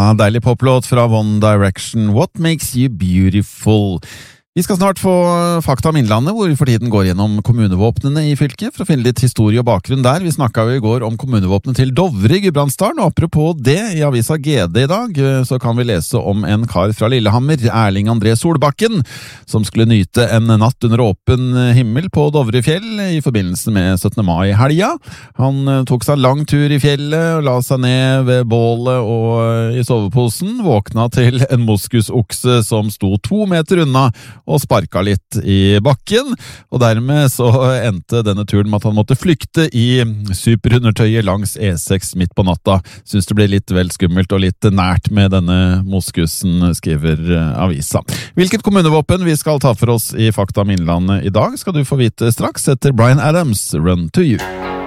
deilig poplåt fra One Direction, What Makes You Beautiful. Vi skal snart få fakta om Innlandet, hvor vi for tiden går gjennom kommunevåpnene i fylket, for å finne litt historie og bakgrunn der. Vi snakket jo i går om kommunevåpnet til Dovre i Gudbrandsdalen, og apropos det, i avisa GD i dag, så kan vi lese om en kar fra Lillehammer, Erling André Solbakken, som skulle nyte en natt under åpen himmel på Dovrefjell i forbindelse med 17. mai-helga. Han tok seg en lang tur i fjellet, og la seg ned ved bålet og i soveposen, våkna til en moskusokse som sto 2 meter unna, og sparka litt i bakken, og dermed så endte denne turen med at han måtte flykte i superundertøyet langs E6 midt på natta. Synes det ble litt vel skummelt og litt nært med denne moskusen, skriver avisa. Hvilket kommunevåpen vi skal ta for oss i Fakta om Innlandet i dag, skal du få vite straks etter Bryan Adams, Run to You.